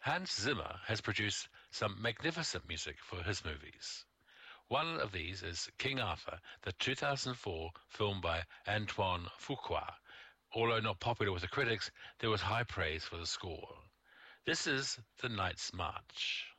Hans Zimmer has produced some magnificent music for his movies. One of these is King Arthur, the 2004 film by Antoine Fuqua. Although not popular with the critics, there was high praise for the score. This is the Knight's March.